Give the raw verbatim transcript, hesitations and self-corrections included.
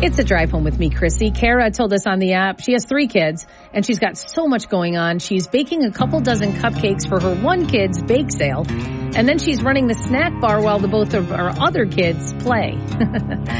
It's a drive home with me, Chrissy. Kara told us on the app she has three kids and she's got so much going on. She's baking a couple dozen cupcakes for her one kid's bake sale. And then she's running the snack bar while the both of our other kids play.